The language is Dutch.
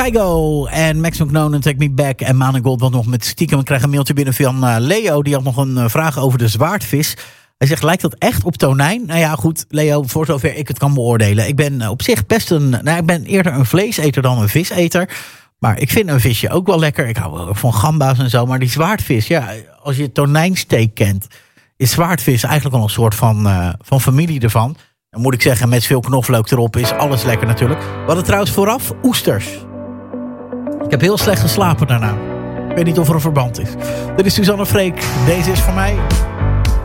Kygo en Max McNonan, Take Me Back en Manigold. Want nog met stiekem, we krijgen een mailtje binnen van Leo. Die had nog een vraag over de zwaardvis. Hij zegt, lijkt dat echt op tonijn? Nou ja, goed, Leo, voor zover ik het kan beoordelen. Ik ben op zich ik ben eerder een vleeseter dan een viseter. Maar ik vind een visje ook wel lekker. Ik hou wel van gamba's en zo. Maar die zwaardvis, ja, als je tonijnsteek kent, is zwaardvis eigenlijk al een soort van familie ervan. Dan moet ik zeggen, met veel knoflook erop is alles lekker natuurlijk. We hadden trouwens vooraf oesters. Ik heb heel slecht geslapen daarna. Ik weet niet of er een verband is. Dit is Suzanne Freek. Deze is voor mij.